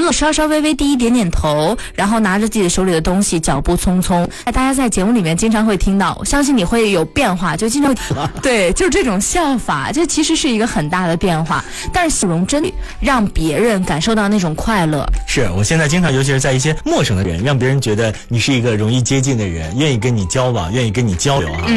稍稍微微低一点点头，然后拿着自己手里的东西，脚步匆匆。大家在节目里面经常会听到，我相信你会有变化，就经常对，就是这种笑法，这其实是一个很大的变化。但是笑容真让别人感受到那种快乐。 是我现在经常，尤其是在一些陌生的人，让别人觉得你是一个容易接近的人，愿意跟你交往，愿意跟你交流啊。